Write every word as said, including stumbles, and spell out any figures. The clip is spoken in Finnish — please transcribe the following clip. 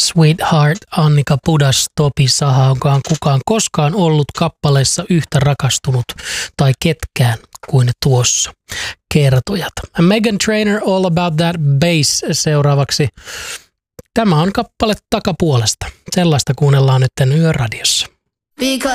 Sweetheart, Annika Pudas, Topi Saha, onkaan kukaan koskaan ollut kappaleessa yhtä rakastunut tai ketkään kuin tuossa. Kertojat. Meghan Trainor, All About That Bass seuraavaksi. Tämä on kappale takapuolesta. Sellaista kuunnellaan nyt Yöradiossa.